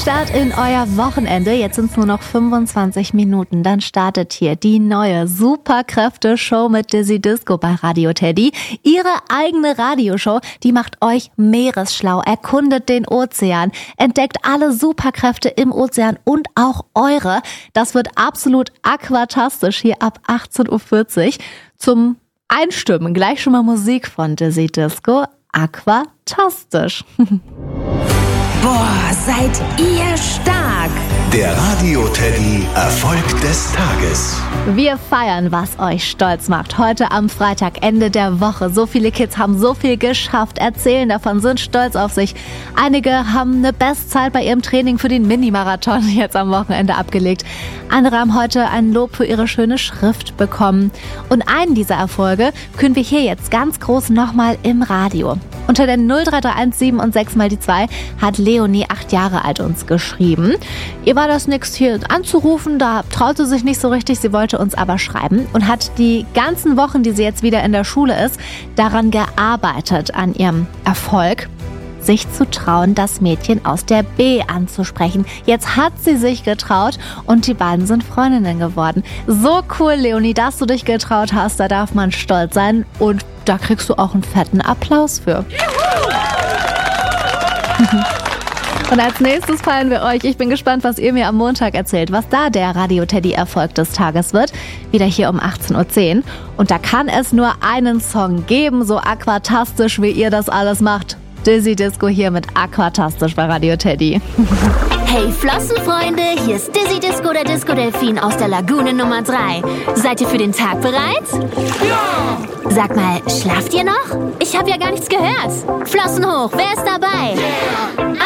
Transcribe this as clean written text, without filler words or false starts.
Start in euer Wochenende. Jetzt sind es nur noch 25 Minuten. Dann startet hier die neue Superkräfte-Show mit Dizzy Disco bei Radio Teddy. Ihre eigene Radioshow, die macht euch meeresschlau, erkundet den Ozean, entdeckt alle Superkräfte im Ozean und auch eure. Das wird absolut aquatastisch hier ab 18.40 Uhr. Zum Einstimmen gleich schon mal Musik von Dizzy Disco. Aquatastisch. Boah, seid ihr stark! Der Radio Teddy Erfolg des Tages. Wir feiern, was euch stolz macht. Heute am Freitag, Ende der Woche. So viele Kids haben so viel geschafft, erzählen davon, sind stolz auf sich. Einige haben eine Bestzeit bei ihrem Training für den Mini-Marathon jetzt am Wochenende abgelegt. Andere haben heute ein Lob für ihre schöne Schrift bekommen. Und einen dieser Erfolge küren wir hier jetzt ganz groß nochmal im Radio. Unter der 03317 und 6 mal die 2 hat Leonie, 8 Jahre alt, uns geschrieben. Ihr war das nix hier anzurufen, da traute sich nicht so richtig, sie wollte uns aber schreiben und hat die ganzen Wochen, die sie jetzt wieder in der Schule ist, daran gearbeitet, an ihrem Erfolg, sich zu trauen, das Mädchen aus der B anzusprechen. Jetzt hat sie sich getraut und die beiden sind Freundinnen geworden. So cool, Leonie, dass du dich getraut hast, da darf man stolz sein und da kriegst du auch einen fetten Applaus für. Und als nächstes feiern wir euch. Ich bin gespannt, was ihr mir am Montag erzählt, was da der Radio Teddy Erfolg des Tages wird. Wieder hier um 18.10 Uhr. Und da kann es nur einen Song geben, so aquatastisch, wie ihr das alles macht. Dizzy Disco hier mit Aquatastisch bei Radio Teddy. Hey Flossenfreunde, hier ist Dizzy Disco, der Disco-Delfin aus der Lagune Nummer 3. Seid ihr für den Tag bereit? Ja! Sag mal, schlaft ihr noch? Ich habe ja gar nichts gehört. Flossen hoch, wer ist dabei? Yeah.